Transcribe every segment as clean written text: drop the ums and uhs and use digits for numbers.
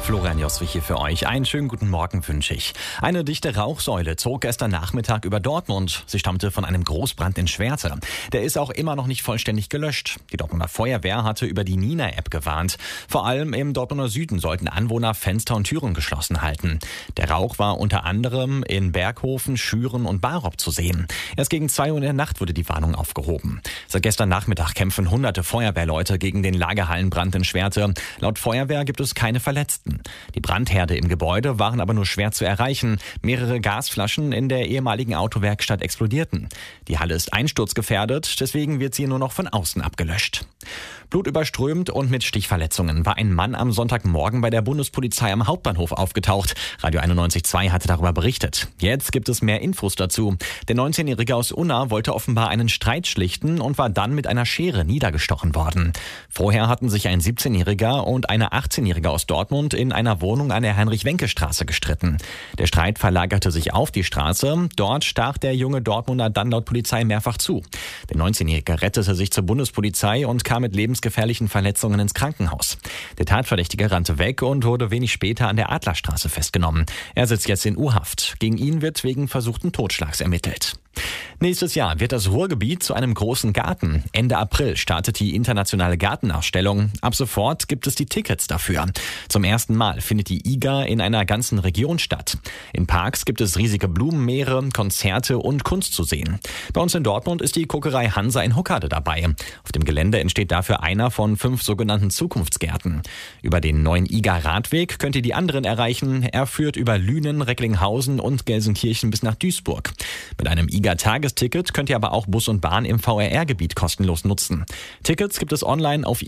Florian Joswig hier für euch. Einen schönen guten Morgen wünsche ich. Eine dichte Rauchsäule zog gestern Nachmittag über Dortmund. Sie stammte von einem Großbrand in Schwerte. Der ist auch immer noch nicht vollständig gelöscht. Die Dortmunder Feuerwehr hatte über die Nina-App gewarnt. Vor allem im Dortmunder Süden sollten Anwohner Fenster und Türen geschlossen halten. Der Rauch war unter anderem in Berghofen, Schüren und Barop zu sehen. Erst gegen 2 Uhr in der Nacht wurde die Warnung aufgehoben. Seit gestern Nachmittag kämpfen hunderte Feuerwehrleute gegen den Lagerhallenbrand in Schwerte. Laut Feuerwehr gibt es keine Verletzten. Die Brandherde im Gebäude waren aber nur schwer zu erreichen. Mehrere Gasflaschen in der ehemaligen Autowerkstatt explodierten. Die Halle ist einsturzgefährdet, deswegen wird sie nur noch von außen abgelöscht. Blutüberströmt und mit Stichverletzungen war ein Mann am Sonntagmorgen bei der Bundespolizei am Hauptbahnhof aufgetaucht. Radio 91.2 hatte darüber berichtet. Jetzt gibt es mehr Infos dazu. Der 19-Jährige aus Unna wollte offenbar einen Streit schlichten und war dann mit einer Schere niedergestochen worden. Vorher hatten sich ein 17-Jähriger und eine 18-Jährige aus Dortmund in einer Wohnung an der Heinrich-Wenke-Straße gestritten. Der Streit verlagerte sich auf die Straße. Dort stach der junge Dortmunder dann laut Polizei mehrfach zu. Der 19-Jährige rettete sich zur Bundespolizei und kam mit lebensgefährlichen Verletzungen ins Krankenhaus. Der Tatverdächtige rannte weg und wurde wenig später an der Adlerstraße festgenommen. Er sitzt jetzt in U-Haft. Gegen ihn wird wegen versuchten Totschlags ermittelt. Nächstes Jahr wird das Ruhrgebiet zu einem großen Garten. Ende April startet die internationale Gartenausstellung. Ab sofort gibt es die Tickets dafür. Zum ersten Mal findet die IGA in einer ganzen Region statt. In Parks gibt es riesige Blumenmeere, Konzerte und Kunst zu sehen. Bei uns in Dortmund ist die Kokerei Hansa in Hockade dabei. Auf dem Gelände entsteht dafür einer von 5 sogenannten Zukunftsgärten. Über den neuen IGA-Radweg könnt ihr die anderen erreichen. Er führt über Lünen, Recklinghausen und Gelsenkirchen bis nach Duisburg. Mit einem IGA-Tagesticket könnt ihr aber auch Bus und Bahn im VRR-Gebiet kostenlos nutzen. Tickets gibt es online auf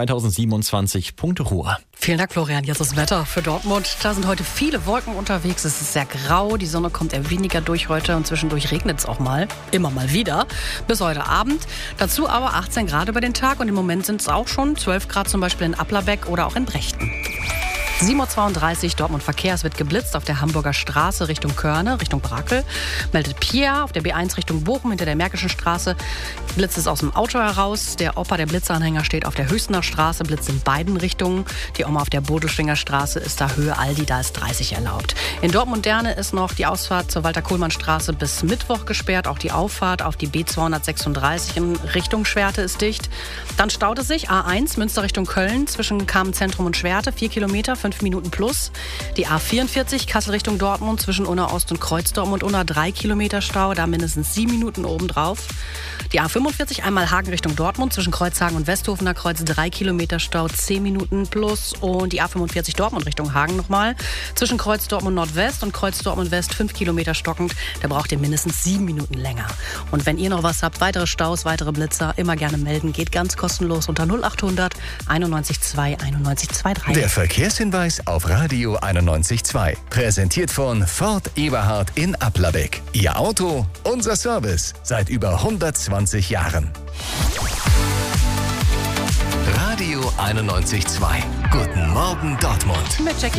iga2027.ruhr. Vielen Dank, Florian. Jetzt das Wetter für Dortmund. Da sind heute viele Wolken unterwegs. Es ist sehr grau. Die Sonne kommt eher weniger durch heute und zwischendurch regnet es auch mal. Immer mal wieder. Bis heute Abend. Dazu aber 18 Grad über den Tag und im Moment sind es auch schon 12 Grad zum Beispiel in Applerbeck oder auch in Brechten. 7.32 Uhr, Dortmund Verkehr. Es wird geblitzt auf der Hamburger Straße Richtung Körne, Richtung Brakel. Meldet Pierre auf der B1 Richtung Bochum hinter der Märkischen Straße. Blitzt es aus dem Auto heraus. Der Opa, der Blitzeranhänger, steht auf der Höchstener Straße. Blitzt in beiden Richtungen. Die Oma auf der Bodelschwinger Straße ist da Höhe Aldi, da ist 30 erlaubt. In Dortmund-Derne ist noch die Ausfahrt zur Walter-Kohlmann-Straße bis Mittwoch gesperrt. Auch die Auffahrt auf die B236 in Richtung Schwerte ist dicht. Dann staut es sich A1 Münster Richtung Köln zwischen Kamenz-Zentrum und Schwerte. 4 Kilometer, 5 Minuten plus. Die A44 Kassel Richtung Dortmund zwischen Unna Ost und Kreuzdortmund Unna 3 Kilometer Stau, da mindestens 7 Minuten obendrauf. Die A45 einmal Hagen Richtung Dortmund zwischen Kreuzhagen und Westhofener Kreuz 3 Kilometer Stau, 10 Minuten plus. Und die A45 Dortmund Richtung Hagen nochmal zwischen Kreuz Dortmund Nordwest und Kreuz Dortmund West 5 Kilometer stockend. Da braucht ihr mindestens 7 Minuten länger. Und wenn ihr noch was habt, weitere Staus, weitere Blitzer, immer gerne melden. Geht ganz kostenlos unter 0800 91 2 91 23. Der Verkehrshinweis auf Radio 91.2. Präsentiert von Ford Eberhard in Applerbeck. Ihr Auto, unser Service. Seit über 120 Jahren. Radio 91.2. Guten Morgen Dortmund. Mit Jackie